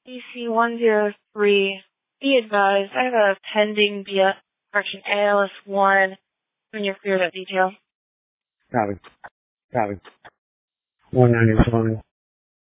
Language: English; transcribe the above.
DC-103. Be advised, I have a pending ALS warrant when you're clear that detail. Copy. 190 responding.